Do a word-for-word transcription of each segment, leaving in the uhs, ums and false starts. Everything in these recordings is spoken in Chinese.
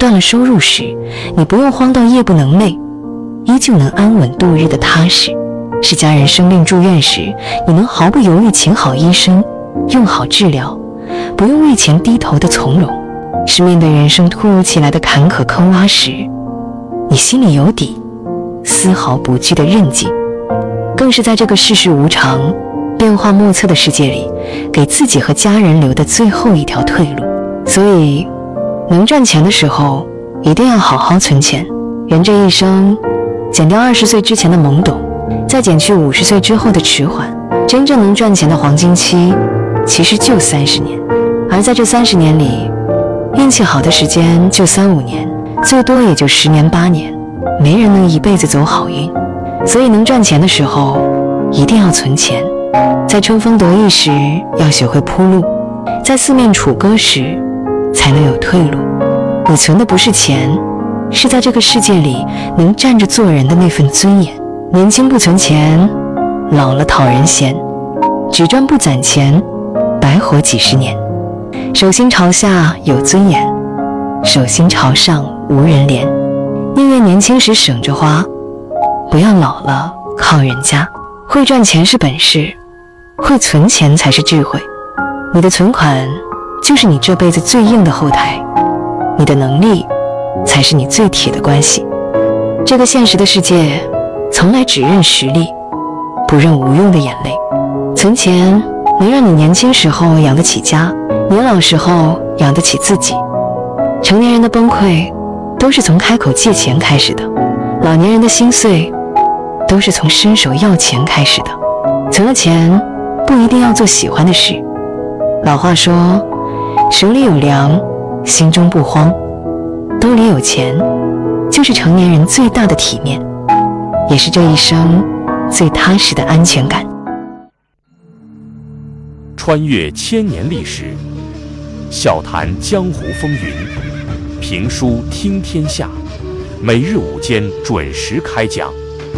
断了收入时，你不用慌到夜不能寐，依旧能安稳度日的踏实；是家人生病住院时，你能毫不犹豫请好医生，用好治疗，不用为钱低头的从容；是面对人生突如其来的坎坷坑洼时，你心里有底，丝毫不惧的韧劲；更是在这个世事无常、变化莫测的世界里，给自己和家人留的最后一条退路。所以能赚钱的时候一定要好好存钱。人这一生，减掉二十岁之前的懵懂，再减去五十岁之后的迟缓，真正能赚钱的黄金期其实就三十年。而在这三十年里，运气好的时间就三五年，最多也就十年八年，没人能一辈子走好运。所以能赚钱的时候一定要存钱，在春风得意时要学会铺路，在四面楚歌时才能有退路。你存的不是钱，是在这个世界里能站着做人的那份尊严。年轻不存钱，老了讨人嫌；只赚不攒钱，白活几十年。手心朝下有尊严，手心朝上无人怜。宁愿年轻时省着花，不要老了靠人家。会赚钱是本事，会存钱才是智慧。你的存款就是你这辈子最硬的后台，你的能力才是你最铁的关系。这个现实的世界从来只认实力，不认无用的眼泪。存钱能让你年轻时候养得起家，年老时候养得起自己。成年人的崩溃都是从开口借钱开始的，老年人的心碎都是从伸手要钱开始的。存了钱不一定要做喜欢的事，老话说，手里有粮，心中不慌。兜里有钱，就是成年人最大的体面，也是这一生最踏实的安全感。 穿越千年历史，笑谈江湖风云，评书听天下，每日午间准时开讲。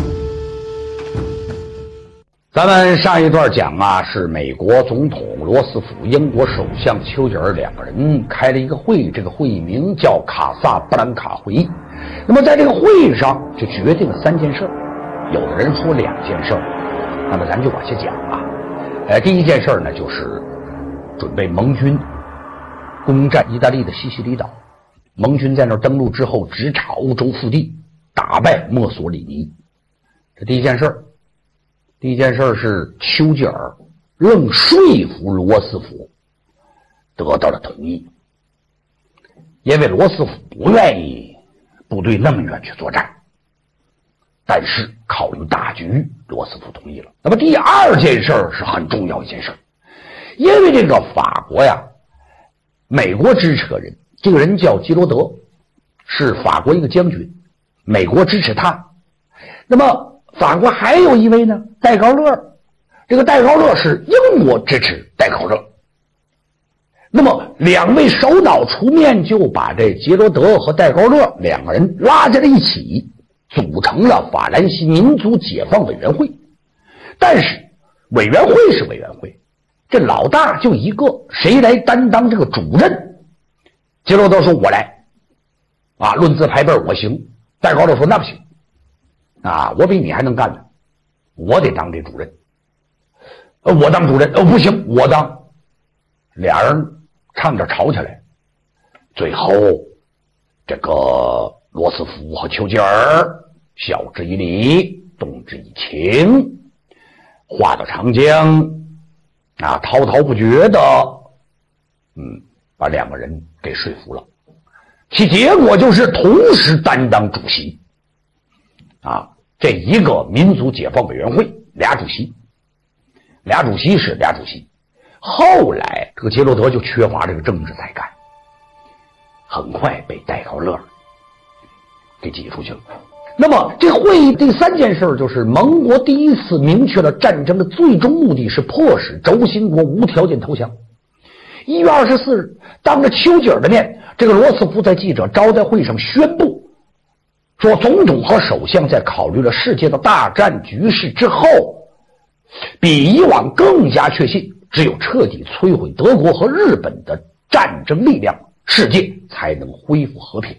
咱们上一段讲啊，是美国总统罗斯福、英国首相丘吉尔两个人开了一个会，这个会议名叫卡萨布兰卡会议。那么在这个会议上就决定了三件事，有的人说两件事，那么咱就往下讲啊。呃，第一件事呢，就是准备盟军攻占意大利的西西里岛。盟军在那儿登陆之后，直插欧洲腹地，打败墨索里尼。这第一件事。第一件事是丘吉尔愣说服罗斯福得到了同意，因为罗斯福不愿意部队那么远去作战，但是考虑大局，罗斯福同意了。那么第二件事是很重要一件事，因为这个法国呀，美国支持个人，这个人叫基罗德，是法国一个将军，美国支持他。那么法国还有一位呢，戴高乐，这个戴高乐是英国支持戴高乐。那么两位首脑出面，就把这杰罗德和戴高乐两个人拉在了一起，组成了法兰西民族解放委员会。但是委员会是委员会，这老大就一个，谁来担当这个主任？杰罗德说我来啊，论资排辈我行。戴高乐说那不行啊，我比你还能干呢，我得当这主任。呃，我当主任，呃，不行，我当。俩人差点吵起来，最后这个罗斯福和丘吉尔晓之以理，动之以情，话到长江啊，滔滔不绝的，嗯，把两个人给说服了。其结果就是同时担当主席。啊，这一个民族解放委员会俩主席，俩主席是俩主席。后来这个杰罗德就缺乏这个政治才干，很快被戴高乐给挤出去了。那么这会议第三件事就是盟国第一次明确了战争的最终目的是迫使轴心国无条件投降。一月二十四日，当着丘吉尔的面，这个罗斯福在记者招待会上宣布说，总统和首相在考虑了世界的大战局势之后，比以往更加确信，只有彻底摧毁德国和日本的战争力量，世界才能恢复和平。